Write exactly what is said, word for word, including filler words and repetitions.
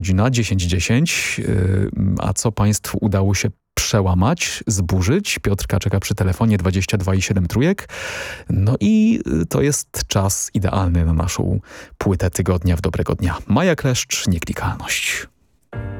Godzina dziesięć dziesięć. A co państwu udało się przełamać, zburzyć? Piotr czeka przy telefonie dwadzieścia dwa i siedem trójek. No i to jest czas idealny na naszą płytę tygodnia w dobrego dnia. Maja Kleszcz, Nieklikalność.